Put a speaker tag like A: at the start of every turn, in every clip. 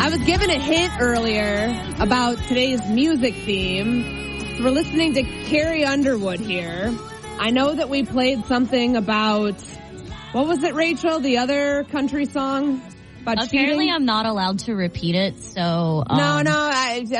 A: I was given a hint earlier about today's music theme. So we're listening to Carrie Underwood here. I know that we played something about, what was it, Rachel? The other country song about
B: Apparently
A: cheating?
B: I'm not allowed to repeat it, so...
A: No,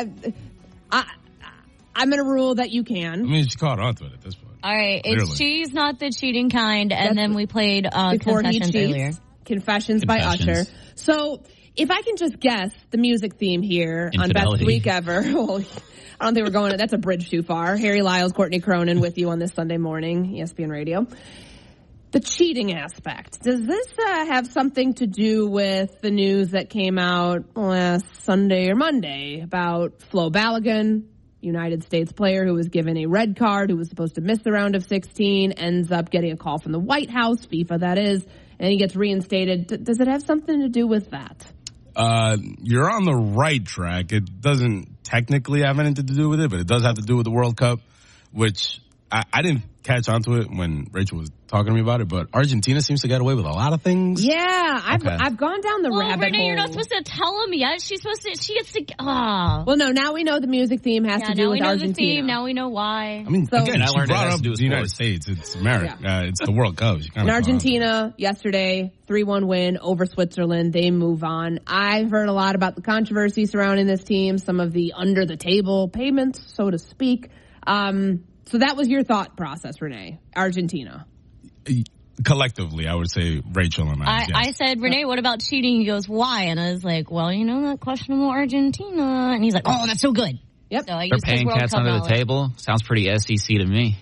A: I'm going to rule that you can.
C: I mean, she caught on to it at this point.
B: All right,
C: Clearly.
B: it's She's Not the Cheating Kind, and then we played
A: Before He
B: Confessions
A: Cheats,
B: earlier.
A: Confessions by Usher. So, if I can just guess the music theme here on Best Week Ever. Well, I don't think we're going, that's a bridge too far. Harry Lyles, Courtney Cronin with you on this Sunday morning, ESPN Radio. The cheating aspect. Does this have something to do with the news that came out last Sunday or Monday about Flo Balogun, United States player who was given a red card, who was supposed to miss the round of 16, ends up getting a call from the White House, FIFA that is, and he gets reinstated. Does it have something to do with that?
C: You're on the right track. It doesn't technically have anything to do with it, but it does have to do with the World Cup, which I didn't catch on to it when Rachel was talking to me about it, but Argentina seems to get away with a lot of things.
A: Yeah, I've gone down the rabbit
B: Renee,
A: hole.
B: you're not supposed to tell him yet. She gets to...
A: Well, no, now we know the music theme has to do with Argentina.
B: Now we know the theme. Now we know why.
C: I mean, again, she brought up the United States. It's America. Yeah. It's the World Cup.
A: In Argentina, yesterday, 3-1 win over Switzerland. They move on. I've heard a lot about the controversy surrounding this team, some of the under-the-table payments, so to speak. So that was your thought process, Renee. Argentina.
C: Collectively, I would say Rachel and I. Yes.
B: I said, Renee, what about cheating? He goes, why? And I was like, well, you know that questionable Argentina. And he's like, oh, that's so good.
A: Yep.
B: So I
D: They're paying cats under the table. Sounds pretty SEC to me.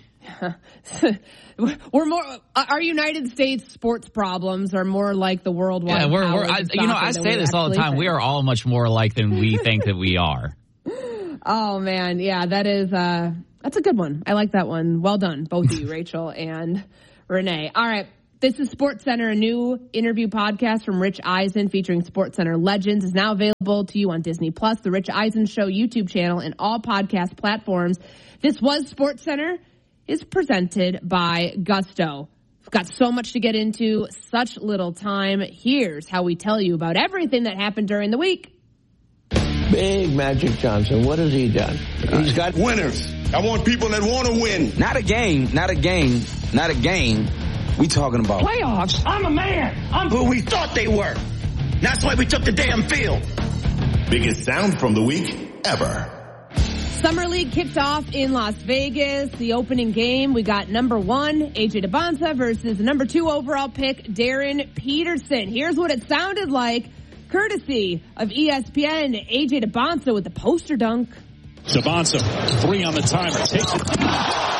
A: We're more. Our United States sports problems are more like the worldwide.
D: Yeah, I say this all the time. We are all much more alike than we think that we are.
A: Oh man, yeah, that is. That's a good one. I like that one. Well done, both of you, Rachel and Renee. All right. This is SportsCenter, a new interview podcast from Rich Eisen featuring SportsCenter legends, is now available to you on Disney Plus, the Rich Eisen Show YouTube channel, and all podcast platforms. This was SportsCenter, is presented by Gusto. We've got so much to get into, such little time. Here's how we tell you about everything that happened during the week.
E: Big Magic Johnson, what has he done? He's got
F: winners. I want people that want to win.
G: Not a game. We talking about
F: playoffs. I'm a man. I'm who we thought they were. That's why we took the damn field. Biggest sound from the week ever.
A: Summer League kicked off in Las Vegas. The opening game, we got number 1, AJ DeBonsa versus the number 2 overall pick, Darren Peterson. Here's what it sounded like, courtesy of ESPN. AJ DeBonsa with the poster dunk.
H: DeBonsa, 3 on the timer, takes it. What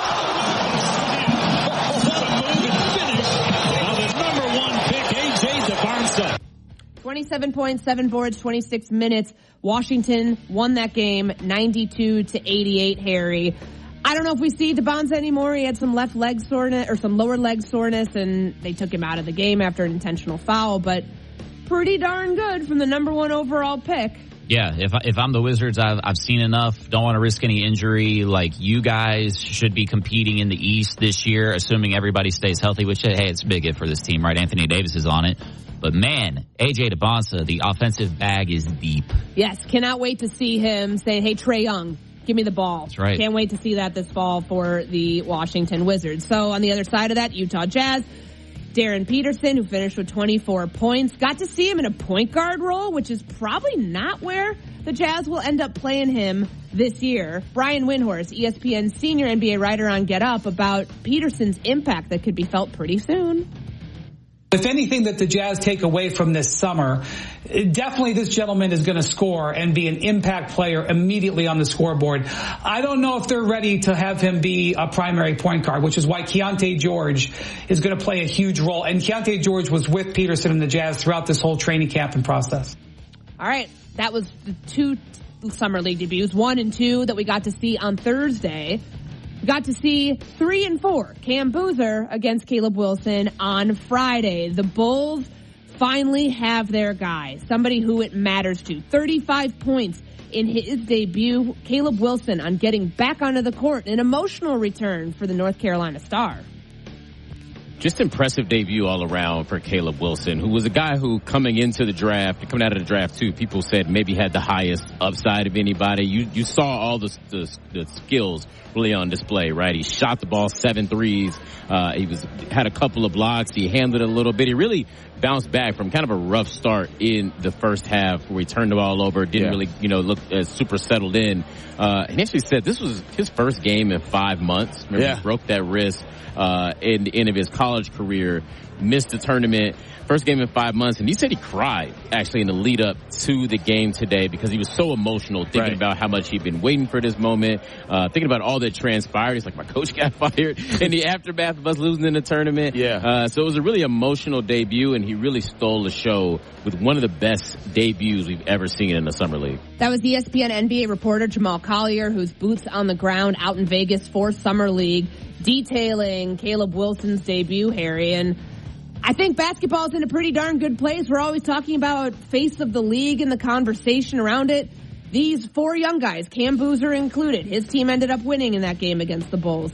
H: a move and finish on the number 1 pick, AJ DeBonsa.
A: 27 points, 7 boards, 26 minutes. Washington won that game 92-88, Harry. I don't know if we see DeBonsa anymore. He had some left leg soreness or some lower leg soreness, and they took him out of the game after an intentional foul, but pretty darn good from the number 1 overall pick.
D: Yeah, if I'm the Wizards, I've seen enough. Don't want to risk any injury. Like, you guys should be competing in the East this year, assuming everybody stays healthy, which, hey, it's a big if for this team, right? Anthony Davis is on it. But, man, A.J. DeBonsa, the offensive bag is deep.
A: Yes, cannot wait to see him say, hey, Trae Young, give me the ball.
D: That's right.
A: Can't wait to see that this fall for the Washington Wizards. So, on the other side of that, Utah Jazz. Darren Peterson, who finished with 24 points. Got to see him in a point guard role, which is probably not where the Jazz will end up playing him this year. Brian Windhorst, ESPN senior NBA writer on Get Up, about Peterson's impact that could be felt pretty soon.
I: If anything that the Jazz take away from this summer, definitely this gentleman is going to score and be an impact player immediately on the scoreboard. I don't know if they're ready to have him be a primary point guard, which is why Keontae George is going to play a huge role. And Keontae George was with Peterson and the Jazz throughout this whole training camp and process.
A: All right. That was the 2 Summer League debuts, 1 and 2 that we got to see on Thursday. We got to see 3 and 4, Cam Boozer against Caleb Wilson on Friday. The Bulls finally have their guy, somebody who it matters to. 35 points in his debut. Caleb Wilson on getting back onto the court, an emotional return for the North Carolina Star.
G: just impressive debut all around for Caleb Wilson, who was a guy who coming out of the draft too, people said maybe had the highest upside of anybody. You saw all the skills really on display, right? He shot the ball 7 threes. He had a couple of blocks. He handled it a little bit. He really bounced back from kind of a rough start in the first half where he turned the ball over, didn't really, look super settled in. And he actually said this was his first game in 5 months. Remember, he broke that wrist in the end of his college career, missed the tournament. First game in 5 months, and he said he cried actually in the lead up to the game today because he was so emotional thinking about how much he'd been waiting for this moment, thinking about all that transpired. He's like, my coach got fired in the aftermath of us losing in the tournament. So it was a really emotional debut, and he really stole the show with one of the best debuts we've ever seen in the Summer League.
A: That was ESPN NBA reporter Jamal Collier, who's boots on the ground out in Vegas for Summer League, detailing Caleb Wilson's debut, Harry. And I think basketball's in a pretty darn good place. We're always talking about face of the league and the conversation around it. These 4 young guys, Cam Boozer included, his team ended up winning in that game against the Bulls.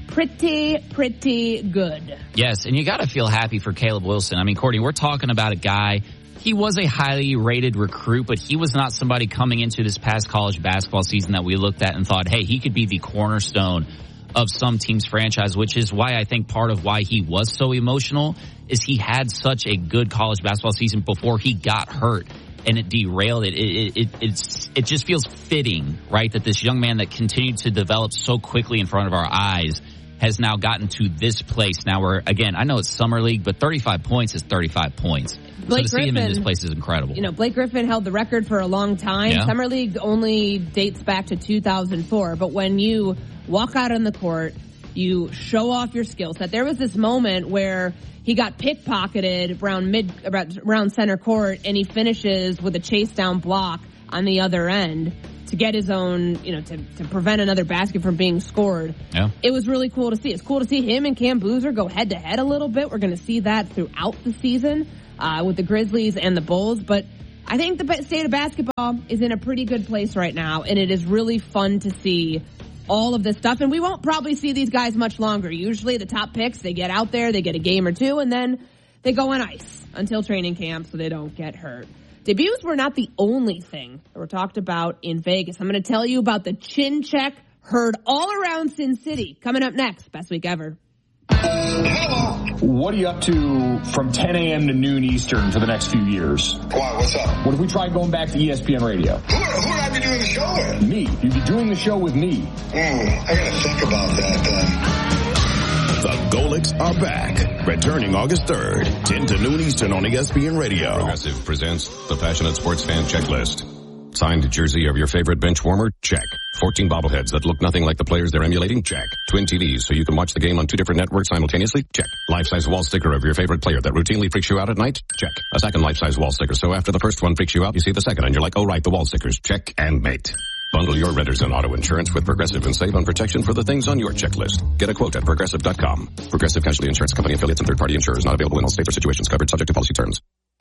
A: Pretty good.
D: Yes, and you got to feel happy for Caleb Wilson. I mean, Courtney, we're talking about a guy, he was a highly rated recruit, but he was not somebody coming into this past college basketball season that we looked at and thought, hey, he could be the cornerstone of some team's franchise, which is why I think part of why he was so emotional is he had such a good college basketball season before he got hurt and it derailed it. It just feels fitting, right, that this young man that continued to develop so quickly in front of our eyes has now gotten to this place now where, again, I know it's Summer League, but 35 points is 35 points. So to see him in this place is incredible.
A: Blake Griffin held the record for a long time.
D: Yeah.
A: Summer League only dates back to 2004, but when you walk out on the court, you show off your skill set. There was this moment where he got pickpocketed around center court, and he finishes with a chase down block on the other end to get his own, to prevent another basket from being scored.
D: Yeah.
A: It was really cool to see. It's cool to see him and Cam Boozer go head to head a little bit. We're going to see that throughout the season with the Grizzlies and the Bulls. But I think the state of basketball is in a pretty good place right now, and it is really fun to see all of this stuff. And we won't probably see these guys much longer. Usually the top picks, they get out there, they get a game or two, and then they go on ice until training camp so they don't get hurt. Debuts were not the only thing that were talked about in Vegas. I'm going to tell you about the chin check heard all around Sin City. Coming up next, Best Week Ever.
J: What are you up to from 10 a.m. to noon Eastern for the next few years?
K: Why? What's up?
J: What if we try going back to ESPN Radio?
K: Who would I be doing the show with?
J: Me. You'd be doing the show with me.
K: I gotta think about that then.
F: The Golics are back. Returning August 3rd, 10 to noon Eastern on ESPN Radio.
L: Progressive presents the Passionate Sports Fan Checklist. Signed jersey of your favorite bench warmer? Check. 14 bobbleheads that look nothing like the players they're emulating? Check. Twin TVs so you can watch the game on 2 different networks simultaneously? Check. Life-size wall sticker of your favorite player that routinely freaks you out at night? Check. A second life-size wall sticker so after the first one freaks you out, you see the second and you're like, oh right, the wall stickers. Check and mate. Bundle your renters and auto insurance with Progressive and save on protection for the things on your checklist. Get a quote at Progressive.com. Progressive Casualty Insurance Company affiliates and third-party insurers not available in all states or situations covered subject to policy terms.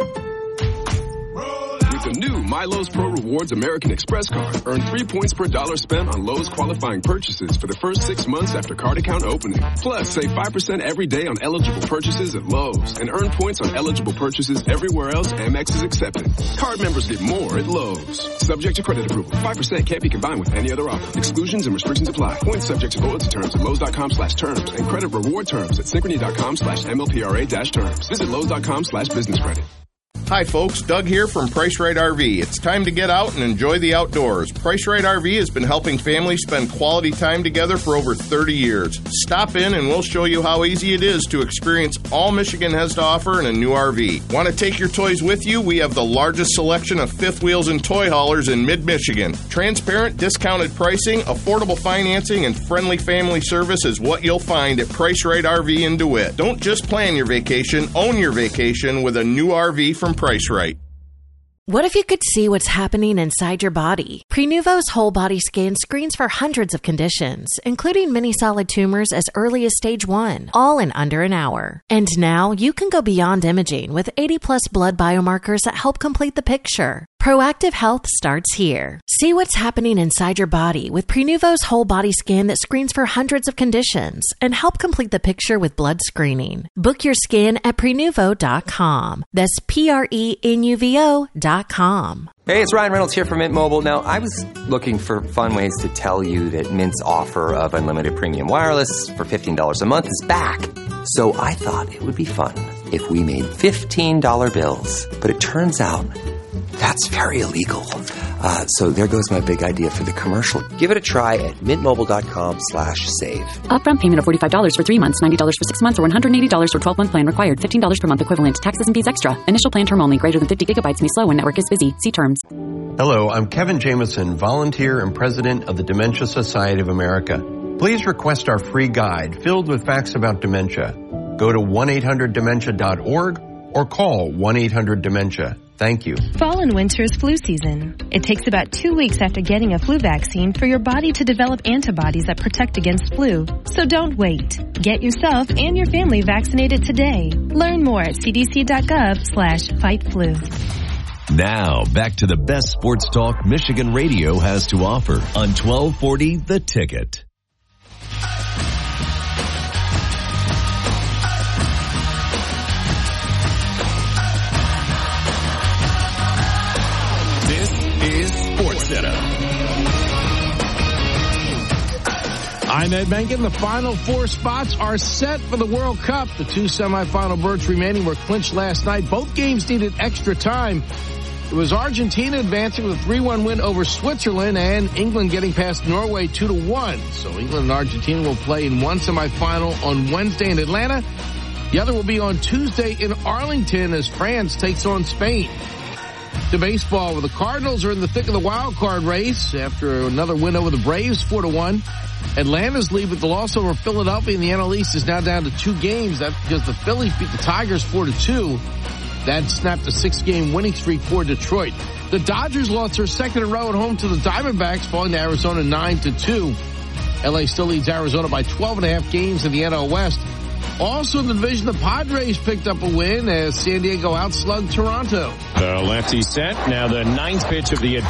M: The new MyLowe's Pro Rewards American Express card. Earn 3 points per dollar spent on Lowe's qualifying purchases for the first 6 months after card account opening. Plus, save 5% every day on eligible purchases at Lowe's. And earn points on eligible purchases everywhere else Amex is accepted. Card members get more at Lowe's. Subject to credit approval. 5% can't be combined with any other offer. Exclusions and restrictions apply. Points subject to loyalty terms at Lowe's.com/terms. And credit reward terms at Synchrony.com/MLPRA-terms. Visit Lowe's.com/business credit.
N: Hi folks, Doug here from Price Right RV. It's time to get out and enjoy the outdoors. Price Right RV has been helping families spend quality time together for over 30 years. Stop in and we'll show you how easy it is to experience all Michigan has to offer in a new RV. Want to take your toys with you? We have the largest selection of fifth wheels and toy haulers in mid-Michigan. Transparent, discounted pricing, affordable financing, and friendly family service is what you'll find at Price Right RV in DeWitt. Don't just plan your vacation, own your vacation with a new RV from Price Right.
O: What if you could see what's happening inside your body? Prenuvo's whole body scan screens for hundreds of conditions, including many solid tumors as early as stage 1, all in under an hour. And now you can go beyond imaging with 80+ blood biomarkers that help complete the picture. Proactive Health starts here. See what's happening inside your body with Prenuvo's whole body scan that screens for hundreds of conditions and help complete the picture with blood screening. Book your scan at Prenuvo.com. That's Prenuvo.com.
P: Hey, it's Ryan Reynolds here from Mint Mobile. Now, I was looking for fun ways to tell you that Mint's offer of unlimited premium wireless for $15 a month is back. So I thought it would be fun if we made $15 bills. But it turns out that's very illegal. So there goes my big idea for the commercial. Give it a try at mintmobile.com/save.
Q: Upfront payment of $45 for 3 months, $90 for 6 months, or $180 for 12-month plan required. $15 per month equivalent. Taxes and fees extra. Initial plan term only. Greater than 50 gigabytes may slow when network is busy. See terms.
R: Hello, I'm Kevin Jameson, volunteer and president of the Dementia Society of America. Please request our free guide filled with facts about dementia. Go to 1-800-DEMENTIA.org or call 1-800-DEMENTIA. Thank you.
S: Fall and winter is flu season. It takes about 2 weeks after getting a flu vaccine for your body to develop antibodies that protect against flu. So don't wait. Get yourself and your family vaccinated today. Learn more at cdc.gov/fightflu.
T: Now, back to the best sports talk Michigan radio has to offer on 1240 The Ticket.
U: I'm Ed Menken. The final 4 spots are set for the World Cup. The 2 semifinal berths remaining were clinched last night. Both games needed extra time. It was Argentina advancing with a 3-1 win over Switzerland and England getting past Norway 2-1. So England and Argentina will play in one semifinal on Wednesday in Atlanta. The other will be on Tuesday in Arlington as France takes on Spain. To baseball, where the Cardinals are in the thick of the wild card race after another win over the Braves 4-1. Atlanta's lead with the loss over Philadelphia in the NL East is now down to 2 games. That's because the Phillies beat the Tigers 4-2. That snapped a 6-game winning streak for Detroit. The Dodgers lost their second in a row at home to the Diamondbacks, falling to Arizona 9-2. LA still leads Arizona by 12.5 games in the NL West. Also in the division, the Padres picked up a win as San Diego outslugged Toronto.
J: The lefty set. Now the 9th pitch of the